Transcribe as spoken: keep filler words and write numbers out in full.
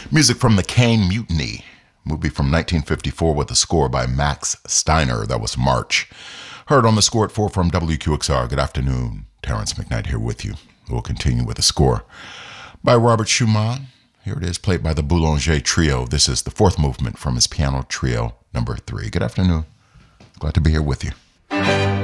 Music from the Caine Mutiny, movie from nineteen fifty-four with a score by Max Steiner. That was March. Heard on the score at four from W Q X R. Good afternoon. Terrence McKnight here with you. We'll continue with a score by Robert Schumann. Here it is, played by the Boulanger Trio. This is the fourth movement from his piano trio number three. Good afternoon. Glad to be here with you.